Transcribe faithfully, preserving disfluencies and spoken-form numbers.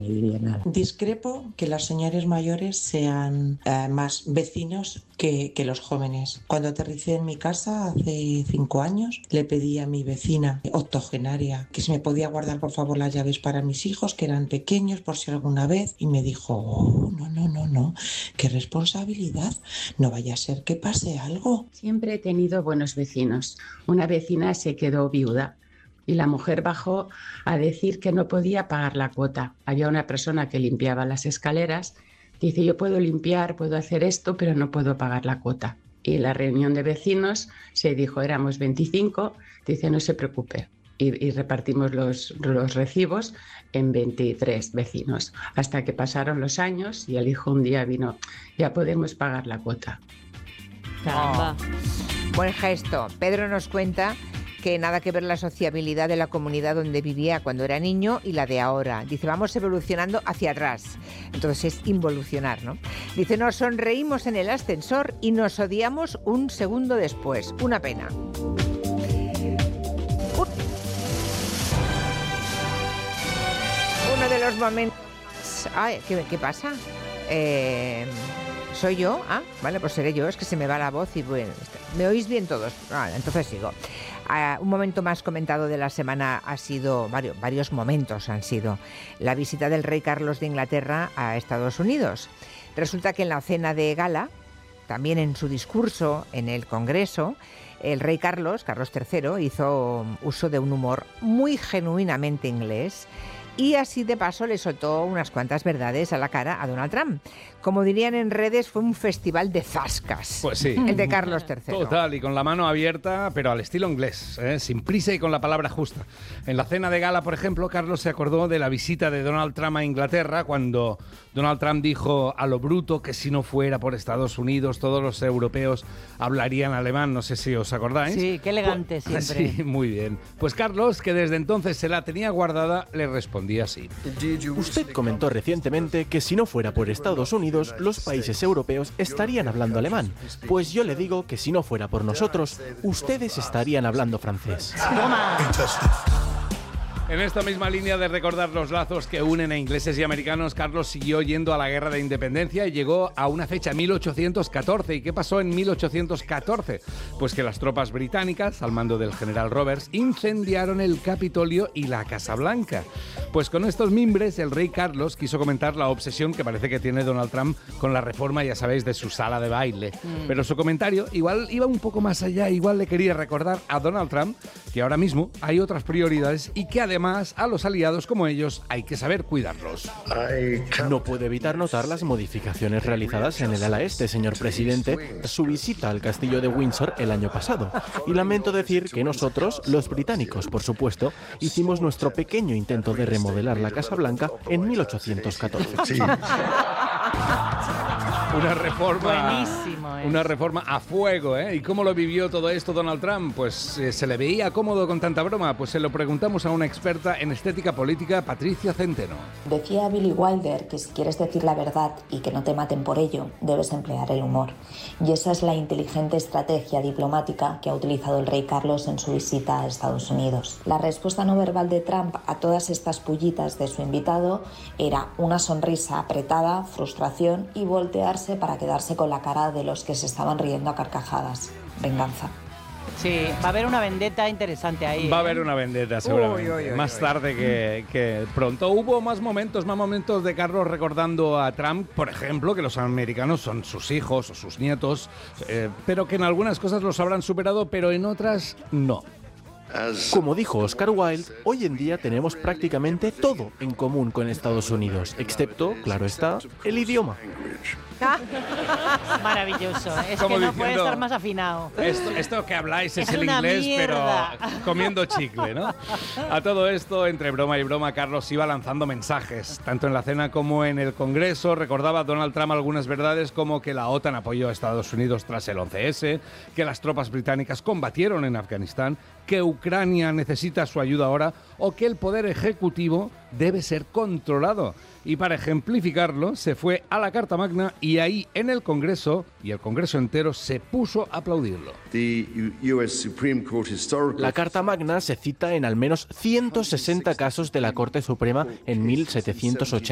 Discrepo que las señores mayores sean eh, más vecinos que, que los jóvenes. Cuando aterricé en mi casa hace cinco años, le pedí a mi vecina octogenaria que si me podía guardar por favor las llaves para mis hijos, que eran pequeños por si alguna vez, y me dijo, oh, no, no, no, no, qué responsabilidad, no vaya a ser que pase algo. Siempre he tenido buenos vecinos. Una vecina se quedó viuda y la mujer bajó a decir que no podía pagar la cuota. Había una persona que limpiaba las escaleras. Dice, yo puedo limpiar, puedo hacer esto, pero no puedo pagar la cuota. Y la reunión de vecinos se dijo, éramos veinticinco, dice, no se preocupe. Y, y repartimos los, los recibos en veintitrés vecinos. Hasta que pasaron los años y el hijo un día vino, ya podemos pagar la cuota. Caramba. Oh, buen gesto. Pedro nos cuenta que nada que ver la sociabilidad de la comunidad donde vivía cuando era niño y la de ahora. Dice, vamos evolucionando hacia atrás. Entonces es involucionar, ¿no? Dice, nos sonreímos en el ascensor y nos odiamos un segundo después. Una pena. Uno de los momentos... Ay, ¿qué, qué pasa? Eh... ¿Soy yo? Ah, vale, pues seré yo, es que se me va la voz y bueno, ¿me oís bien todos? Ah, entonces sigo. Ah, un momento más comentado de la semana ha sido, varios, varios momentos han sido, la visita del rey Carlos de Inglaterra a Estados Unidos. Resulta que en la cena de gala, también en su discurso en el Congreso, el rey Carlos, Carlos tercero, hizo uso de un humor muy genuinamente inglés. Y así de paso le soltó unas cuantas verdades a la cara a Donald Trump. Como dirían en redes, fue un festival de zascas. Pues sí. El de Carlos tercero. Total, y con la mano abierta, pero al estilo inglés, ¿eh? Sin prisa y con la palabra justa. En la cena de gala, por ejemplo, Carlos se acordó de la visita de Donald Trump a Inglaterra, cuando Donald Trump dijo a lo bruto que si no fuera por Estados Unidos, todos los europeos hablarían alemán. No sé si os acordáis. Sí, qué elegante pues, siempre. Sí, muy bien. Pues Carlos, que desde entonces se la tenía guardada, le respondió así. Usted comentó recientemente que si no fuera por Estados Unidos, los países europeos estarían hablando alemán. Pues yo le digo que si no fuera por nosotros, ustedes estarían hablando francés. ¡Toma! En esta misma línea de recordar los lazos que unen a ingleses y americanos, Carlos siguió yendo a la Guerra de Independencia y llegó a una fecha, mil ochocientos catorce. ¿Y qué pasó en mil ochocientos catorce? Pues que las tropas británicas, al mando del general Roberts, incendiaron el Capitolio y la Casa Blanca. Pues con estos mimbres, el rey Carlos quiso comentar la obsesión que parece que tiene Donald Trump con la reforma, ya sabéis, de su sala de baile. Mm. Pero su comentario igual iba un poco más allá, igual le quería recordar a Donald Trump que ahora mismo hay otras prioridades y que además Además, a los aliados como ellos hay que saber cuidarlos. No puede evitar notar las modificaciones realizadas en el ala este, señor presidente, tras su visita al castillo de Windsor el año pasado. Y lamento decir que nosotros, los británicos, por supuesto, hicimos nuestro pequeño intento de remodelar la Casa Blanca en mil ochocientos catorce. Sí. Una reforma, Buenísimo, ¿eh? Una reforma a fuego, ¿eh? ¿Y cómo lo vivió todo esto Donald Trump? Pues eh, ¿se le veía cómodo con tanta broma? Pues se lo preguntamos a una experta en estética política, Patricia Centeno. Decía Billy Wilder que si quieres decir la verdad y que no te maten por ello, debes emplear el humor. Y esa es la inteligente estrategia diplomática que ha utilizado el rey Carlos en su visita a Estados Unidos. La respuesta no verbal de Trump a todas estas pullitas de su invitado era una sonrisa apretada, frustración y voltearse para quedarse con la cara de los que se estaban riendo a carcajadas. Venganza. Sí, va a haber una vendetta interesante ahí. Va a ¿eh? haber una vendetta seguramente. Uy, uy, uy, más uy. tarde que, que pronto. Hubo más momentos, más momentos de Carlos recordando a Trump, por ejemplo, que los americanos son sus hijos o sus nietos, eh, pero que en algunas cosas los habrán superado, pero en otras no. Como dijo Oscar Wilde, hoy en día tenemos prácticamente todo en común con Estados Unidos, excepto, claro está, el idioma. Maravilloso, es Como que no diciendo, puede estar más afinado. Esto, esto que habláis es, es el una inglés, mierda. pero comiendo chicle, ¿no? A todo esto, entre broma y broma, Carlos iba lanzando mensajes, tanto en la cena como en el Congreso. Recordaba a Donald Trump algunas verdades como que la OTAN apoyó a Estados Unidos tras el once ese, que las tropas británicas combatieron en Afganistán, que Ucrania necesita su ayuda ahora o que el poder ejecutivo debe ser controlado. Y para ejemplificarlo, se fue a la Carta Magna y ahí en el Congreso, y el Congreso entero, se puso a aplaudirlo. La Carta Magna se cita en al menos ciento sesenta casos de la Corte Suprema en mil setecientos ochenta.